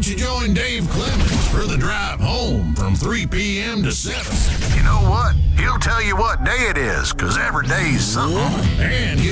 don't you join Dave Clemens for the drive home from 3 p.m. to 7? You know what? He'll tell you what day it is, 'cause every day's something. And he'll